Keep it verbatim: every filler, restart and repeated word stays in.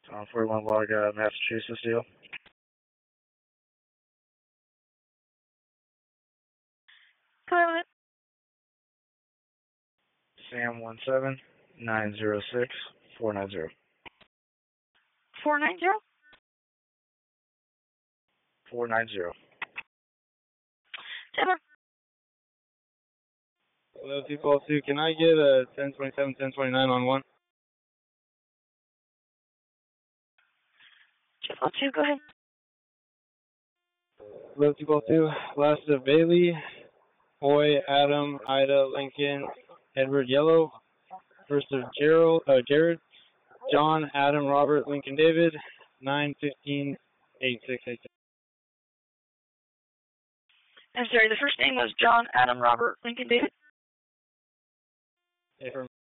Uh, forty-one log, uh, Massachusetts deal. Come on. Sam one seven nine zero six four nine zero. four nine zero? four nine zero. Timber. Hello, two twelve two. Can I get a ten twenty-seven, ten twenty-nine on one? two twelve two, go ahead. Hello, two twelve two. Last of Bailey, Hoy, Adam, Ida, Lincoln, Edward, Yellow. First of Gerald, uh, Jared, John, Adam, Robert, Lincoln, David. nine fifteen eight six eight six. I'm sorry, the first name was John, Adam, Robert, Lincoln, David? Affirm.